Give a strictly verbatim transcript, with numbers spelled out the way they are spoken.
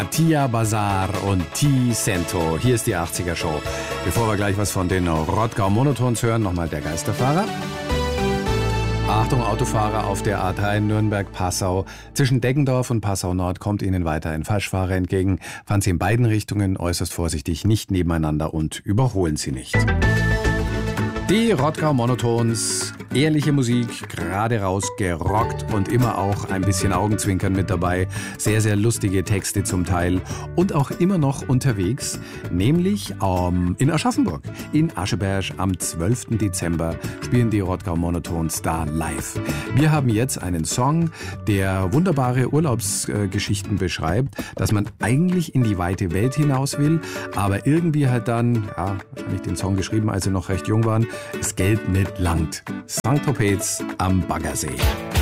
Tia Bazar und Ti Cento. Hier ist die achtziger Show. Bevor wir gleich was von den Rottgau Monotons hören, nochmal der Geisterfahrer. Achtung, Autofahrer auf der A drei Nürnberg-Passau. Zwischen Deggendorf und Passau-Nord kommt Ihnen weiter ein Falschfahrer entgegen. Fahren Sie in beiden Richtungen äußerst vorsichtig, nicht nebeneinander und überholen Sie nicht. Die Rottgau Monotons, ehrliche Musik, gerade raus gerockt und immer auch ein bisschen Augenzwinkern mit dabei. Sehr, sehr lustige Texte zum Teil und auch immer noch unterwegs, nämlich ähm, in Aschaffenburg. In Ascheberg am zwölften Dezember spielen die Rottgau Monotons da live. Wir haben jetzt einen Song, der wunderbare Urlaubsgeschichten beschreibt, dass man eigentlich in die weite Welt hinaus will, aber irgendwie halt dann, ja, wahrscheinlich den Song geschrieben, als sie noch recht jung waren, das Geld nicht langt. Sankt Tropez am Baggersee.